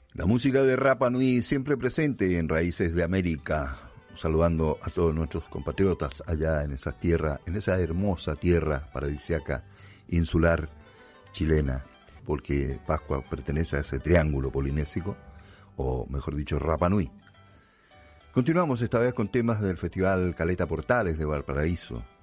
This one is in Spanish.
La música de Rapa Nui siempre presente en Raíces de América, saludando a todos nuestros compatriotas allá en esa tierra, en esa hermosa tierra paradisíaca insular chilena, porque Pascua pertenece a ese triángulo polinésico, o mejor dicho, Rapa Nui. Continuamos esta vez con temas del Festival Caleta Portales de Valparaíso,